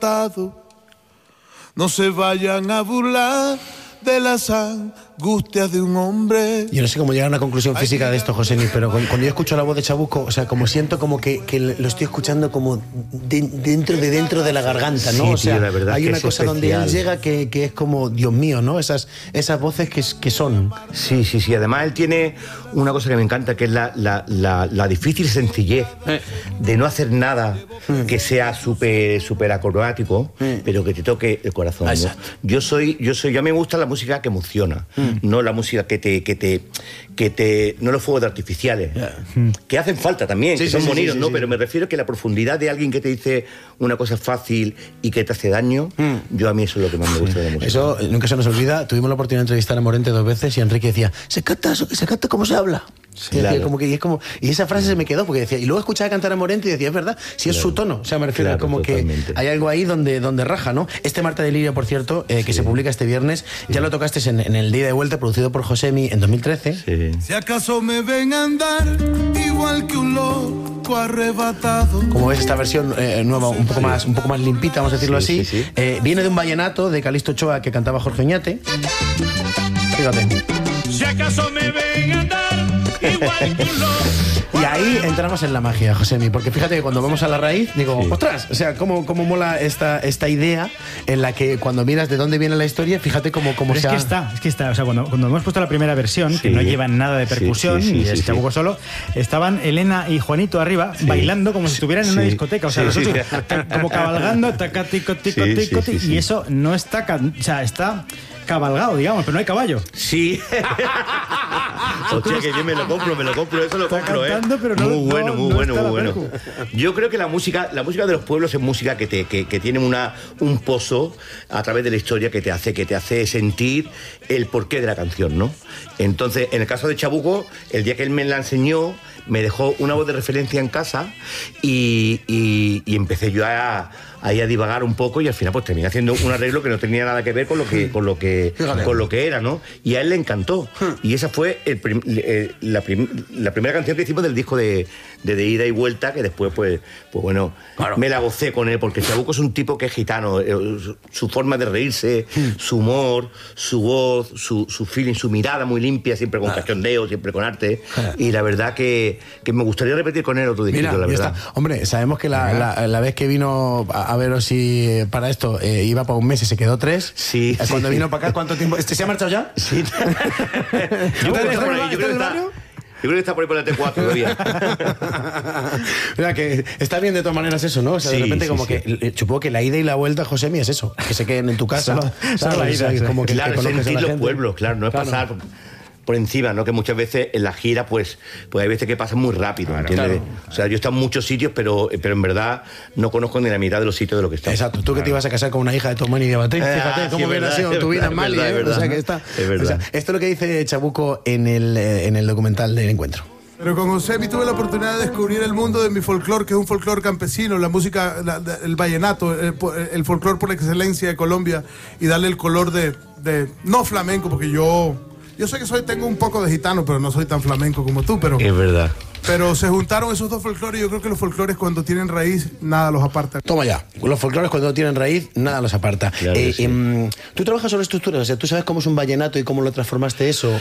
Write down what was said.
arrebatado. No se vayan a burlar de las angustias de un hombre. Yo no sé cómo llegar a una conclusión física de esto, Josemi, pero cuando yo escucho la voz de Chabuco, o sea, como siento como que lo estoy escuchando como dentro de la garganta, ¿no? Sí, o sea, tío, la verdad hay que una es cosa donde especial. él llega que es como, Dios mío, ¿no? Esas voces que son. Sí. Además, él tiene una cosa que me encanta, que es la difícil sencillez de no hacer nada que sea súper acrobático, pero que te toque el corazón, ¿no? Exacto. Yo a mí me gusta la música que emociona, no la música que te no los fuegos artificiales, que hacen falta también, Sí, que son sí, bonitos, sí, ¿no? sí. Pero me refiero que la profundidad de alguien que te dice una cosa fácil y que te hace daño, a mí eso es lo que más me gusta de la música. Eso nunca se nos olvida. Tuvimos la oportunidad de entrevistar a Morente 2 veces y Enrique decía, se canta como se habla. Sí, Y decía, claro. y esa frase se me quedó porque decía, y luego escuchaba cantar a Morente y decía, es verdad, si es su tono, o sea, me refiero Claro, como totalmente. que hay algo ahí donde raja, ¿no? Este Marta de Lirio, por cierto, que se publica este viernes, ya lo tocaste en el Día de Vuelta, producido por Josemi en 2013. Sí. Si acaso me ven a andar igual que un loco arrebatado. Como ves, esta versión nueva, un poco más limpita, vamos a decirlo Sí, así, sí, viene de un vallenato de Calixto Ochoa que cantaba Jorge Oñate. Fíjate. Si acaso me ven andar igual que un loco. Y ahí entramos en la magia, Josemi, porque fíjate que cuando vamos a la raíz, digo, ostras, o sea, cómo mola esta idea en la que cuando miras de dónde viene la historia, fíjate cómo Pero se es que está, o sea, cuando hemos puesto la primera versión, que no llevan nada de percusión, y es Chabuco solo, estaban Elena y Juanito arriba, bailando como si estuvieran en una discoteca, o sea, nosotros como cabalgando, taca, tico, tico, tico, y eso no está, o sea, está cabalgado, digamos, pero no hay caballo. Sí. Hostia, que yo me lo compro, eso lo Está compro, cantando, pero no- muy bueno, no- muy no bueno, está muy la bueno. percu. Yo creo que la música de los pueblos es música que tiene un pozo a través de la historia que te hace sentir el porqué de la canción, ¿no? Entonces, en el caso de Chabuco, el día que él me la enseñó, me dejó una voz de referencia en casa y empecé yo ahí a divagar un poco y al final pues terminé haciendo un arreglo que no tenía nada que ver con lo que era, ¿no? Y a él le encantó. Y esa fue la primera canción que hicimos del disco de ida y vuelta, que después pues bueno, claro, me la gocé con él, porque Chabuco es un tipo que es gitano, su forma de reírse, su humor, su voz, su feeling, su mirada muy limpia, siempre con cachondeo, siempre con arte, y la verdad que me gustaría repetir con él otro disco, Mira, la verdad. está. Hombre, sabemos que la vez que vino a veros si para esto iba para un mes y se quedó 3. Sí. Cuando vino para acá, ¿cuánto tiempo? ¿Se ha marchado ya? Sí. Yo creo que está por ahí, yo creo que está por ahí por la T4 todavía. Mira, que está bien de todas maneras eso, ¿no? O sea, de Sí, repente sí, como sí. que supongo que la ida y la vuelta, Josemi, es eso, que se queden en tu casa. Solo la ¿sabes? ida, O sea, sí. como que Claro, es conozcas a la sentir los gente. pueblos, claro, no es Claro. pasar por encima, ¿no? Que muchas veces en la gira pues hay veces que pasan muy rápido, ¿entiendes? claro. O sea, yo he estado en muchos sitios, pero en verdad no conozco ni la mitad de los sitios de lo que he estado. Exacto, tú que te ibas a casar con una hija de Tomás y de Beatriz, fíjate cómo sí, hubiera verdad, sido es tu vida verdad, en Mali, es ¿eh? verdad, O sea, que está, es verdad. o sea, esto es lo que dice Chabuco en el documental del encuentro. Pero con Josemi tuve la oportunidad de descubrir el mundo de mi folclore, que es un folclore campesino, la música, el vallenato, el folclore por excelencia de Colombia, y darle el color de no flamenco, porque yo sé que tengo un poco de gitano, pero no soy tan flamenco como tú, pero Es verdad. Pero se juntaron esos dos folclores y yo creo que los folclores cuando tienen raíz, nada los aparta. Toma ya, los folclores cuando no tienen raíz, nada los aparta. Claro que sí. Tú trabajas sobre estructuras, o sea, tú sabes cómo es un vallenato y cómo lo transformaste eso.